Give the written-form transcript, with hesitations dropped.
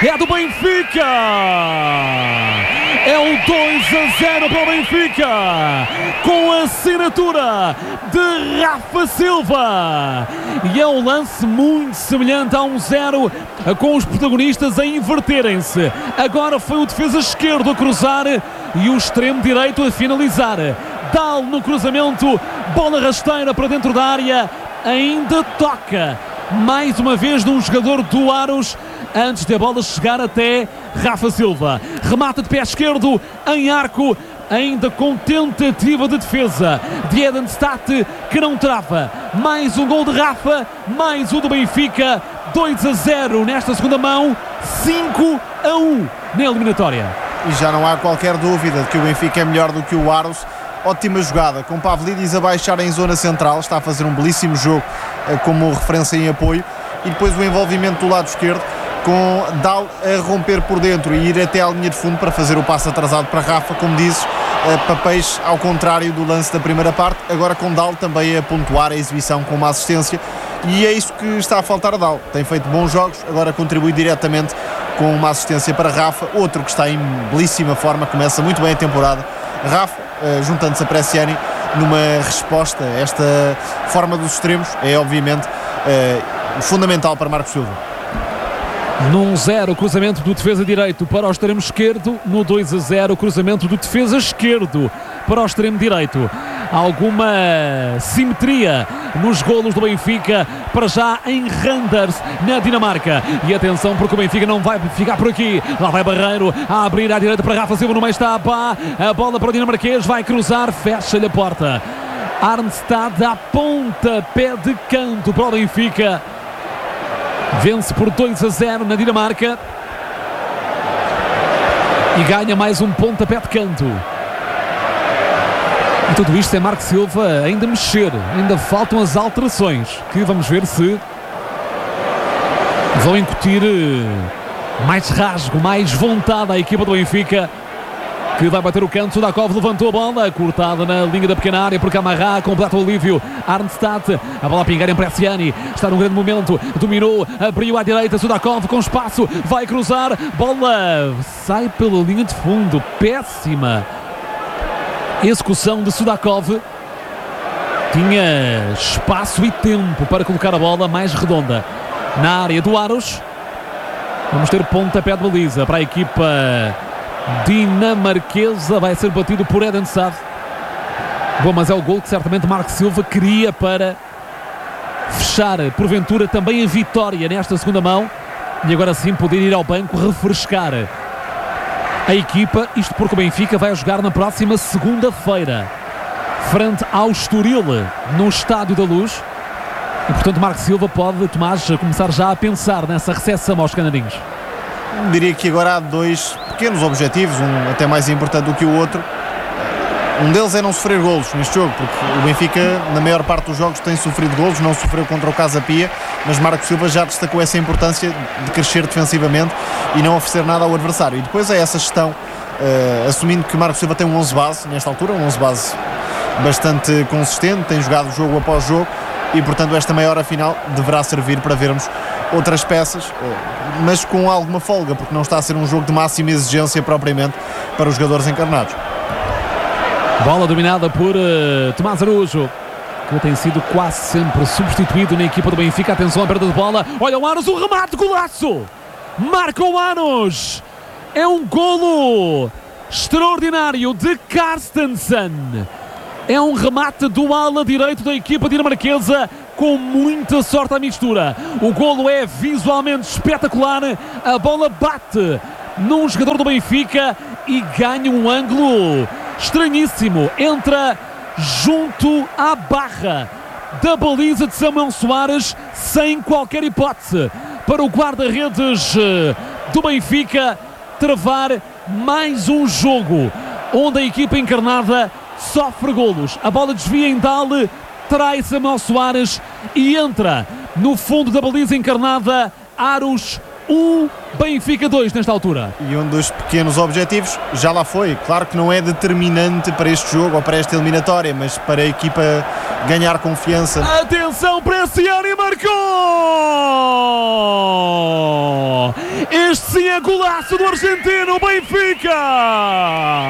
é do Benfica. É o 2-0 para o Benfica, com a assinatura de Rafa Silva. E é um lance muito semelhante a 1-0, com os protagonistas a inverterem-se. Agora foi o defesa esquerdo a cruzar e o extremo direito a finalizar. Dal no cruzamento, bola rasteira para dentro da área, ainda toca mais uma vez num jogador do Aros, antes de a bola chegar até Rafa Silva. Remata de pé esquerdo em arco, ainda com tentativa de defesa de Edenstadt, que não trava. Mais um gol de Rafa, mais um do Benfica. 2-0 nesta segunda mão, 5-1 na eliminatória. E já não há qualquer dúvida de que o Benfica é melhor do que o Aros. Ótima jogada, com Pavlidis a baixar em zona central, está a fazer um belíssimo jogo como referência em apoio, e depois o envolvimento do lado esquerdo, com Dal a romper por dentro e ir até à linha de fundo para fazer o passo atrasado para Rafa, como dizes, papéis ao contrário do lance da primeira parte, agora com Dal também a pontuar a exibição com uma assistência, e é isso que está a faltar a Dal. Tem feito bons jogos, agora contribui diretamente com uma assistência para Rafa, outro que está em belíssima forma, começa muito bem a temporada. Rafa, juntando-se a Bresciani numa resposta a esta forma dos extremos, é obviamente fundamental para Marcos Silva. Num 0, cruzamento do defesa direito para o extremo esquerdo. No 2-0, cruzamento do defesa esquerdo para o extremo direito. Alguma simetria nos golos do Benfica, para já em Randers, na Dinamarca. E atenção, porque o Benfica não vai ficar por aqui. Lá vai Barreiro a abrir à direita para Rafa Silva, no meio está a bola para o dinamarquês, vai cruzar, fecha-lhe a porta. Arnstad a ponta, pé de canto para o Benfica. Vence por 2-0 na Dinamarca e ganha mais um pontapé de canto. E tudo isto é Marcos Silva ainda mexer, ainda faltam as alterações, que vamos ver se vão incutir mais rasgo, mais vontade à equipa do Benfica, que vai bater o canto. Sudakov levantou a bola, cortada na linha da pequena área por Camará, completa o alívio. Arnstad, a bola a pingar em Bresciani, está num grande momento, dominou, abriu à direita, Sudakov com espaço, vai cruzar, bola sai pela linha de fundo, péssima execução de Sudakov. Tinha espaço e tempo para colocar a bola mais redonda na área do Aros. Vamos ter pontapé de baliza para a equipa dinamarquesa, vai ser batido por Edenstadt. Bom, mas é o gol que certamente Marcos Silva queria para fechar, porventura, também a vitória nesta segunda mão, e agora sim poder ir ao banco refrescar a equipa. Isto porque o Benfica vai jogar na próxima segunda-feira frente ao Estoril, no Estádio da Luz, e portanto Marcos Silva pode, Tomás, começar já a pensar nessa recepção aos canarinhos. Diria que agora há dois pequenos objetivos, um até mais importante do que o outro. Um deles é não sofrer golos neste jogo, porque o Benfica, na maior parte dos jogos, tem sofrido golos, não sofreu contra o Casa Pia, mas Marcos Silva já destacou essa importância de crescer defensivamente e não oferecer nada ao adversário. E depois é essa gestão, assumindo que Marcos Silva tem um 11 base, nesta altura, um 11 base bastante consistente, tem jogado jogo após jogo, e portanto esta meia hora final deverá servir para vermos outras peças, mas com alguma folga, porque não está a ser um jogo de máxima exigência propriamente para os jogadores encarnados. Bola dominada por Tomás Araújo, que tem sido quase sempre substituído na equipa do Benfica. Atenção à perda de bola, olha o Anos, o remate, golaço, marca o Anos, é um golo extraordinário de Carstensen. É um remate do ala direito da equipa dinamarquesa, com muita sorte à mistura. O golo é visualmente espetacular, a bola bate num jogador do Benfica e ganha um ângulo estranhíssimo, entra junto à barra da baliza de Samuel Soares, sem qualquer hipótese para o guarda-redes do Benfica travar mais um jogo onde a equipa encarnada sofre golos. A bola desvia em Dal, trai Samuel Soares e entra no fundo da baliza encarnada. Aros 1, Benfica 2 nesta altura. E um dos pequenos objetivos já lá foi. Claro que não é determinante para este jogo ou para esta eliminatória, mas para a equipa ganhar confiança. Atenção, Bresciani marcou! Este sim é golaço do argentino Benfica!